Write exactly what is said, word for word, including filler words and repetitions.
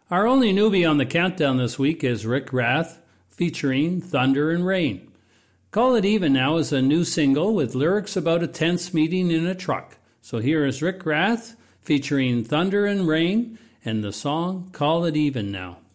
Our only newbie on the countdown this week is Rick Rath, featuring Thunder and Rain. Call It Even Now is a new single with lyrics about a tense meeting in a truck. So here is Rick Rath, featuring Thunder and Rain, and the song Call It Even Now.